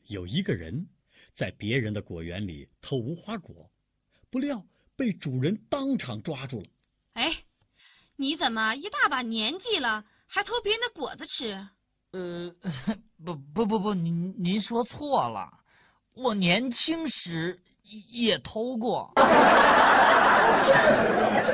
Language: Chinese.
有一个人在别人的果园里偷无花果，不料被主人当场抓住了。 哎，你怎么一大把年纪了，还偷别人的果子吃？ 不，您说错了，我年轻时也偷过。